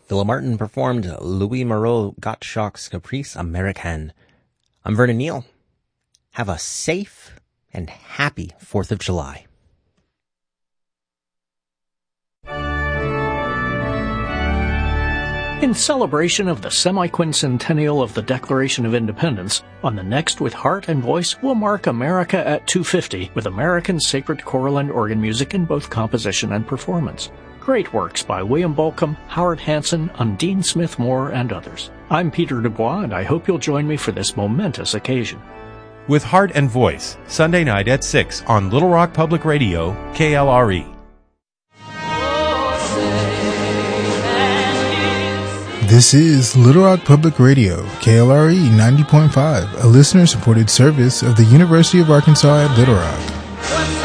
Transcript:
Philip Martin performed Louis Moreau Gottschalk's Caprice Americaine. I'm Vernon Neal. Have a safe and happy 4th of July. In celebration of the semi-quincentennial of the Declaration of Independence, on the Next with Heart and Voice, we'll mark America at 250 with American sacred choral and organ music in both composition and performance. Great works by William Bolcom, Howard Hanson, Undine Smith Moore, and others. I'm Peter Dubois, and I hope you'll join me for this momentous occasion. With Heart and Voice, Sunday night at 6 on Little Rock Public Radio, KLRE. This is Little Rock Public Radio, KLRE 90.5, a listener-supported service of the University of Arkansas at Little Rock.